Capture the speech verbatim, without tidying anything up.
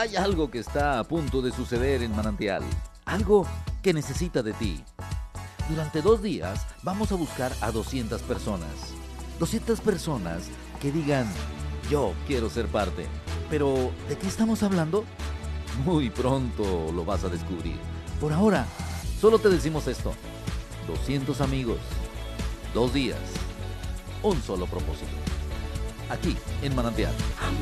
Hay algo que está a punto de suceder en Manantial. Algo que necesita de ti. Durante dos días vamos a buscar a doscientas personas. doscientas personas que digan, yo quiero ser parte. Pero, ¿de qué estamos hablando? Muy pronto lo vas a descubrir. Por ahora, solo te decimos esto. doscientos amigos, dos días, un solo propósito. Aquí, en Manantial.